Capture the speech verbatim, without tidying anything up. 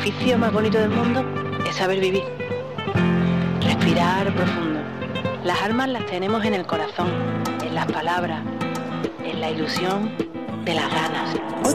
El oficio más bonito del mundo es saber vivir, respirar profundo. Las armas las tenemos en el corazón, en las palabras, en la ilusión de las ganas.